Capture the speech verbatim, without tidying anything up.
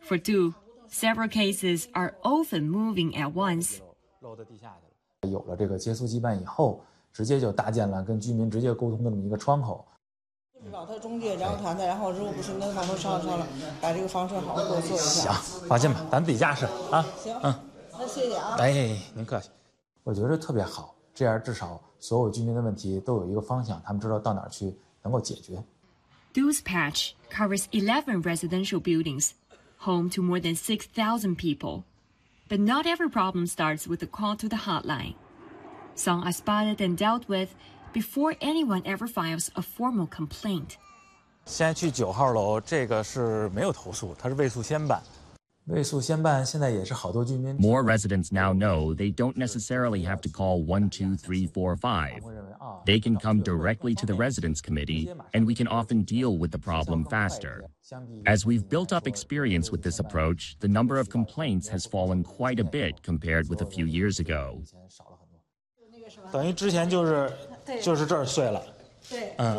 For Du, several cases are often moving at once. 有了这个接苏基办以后，直接就搭建了跟居民直接沟通的这么一个窗口。 就是找他中介，然后谈谈，然后如果不行，跟房东商量商量，把这个房车好好给我做一下。 行，放心吧，咱自己家是啊。 行， 嗯， 那谢谢啊。 哎，您客气。我觉得特别好，这样至少所有居民的问题都有一个方向，他们知道到哪儿去能够解决。 Du's patch covers eleven residential buildings, home to more than six thousand people. But not every problem starts with a call to the hotline. Some are spotted and dealt with before anyone ever files a formal complaint. 现在去九号楼，这个是没有投诉，它是未诉先办。未诉先办现在也是好多居民。 More residents now know they don't necessarily have to call one two three four five. They can come directly to the residents committee, and we can often deal with the problem faster. As we've built up experience with this approach, the number of complaints has fallen quite a bit compared with a few years ago. 等于之前就是就是这儿碎了。 对。 嗯。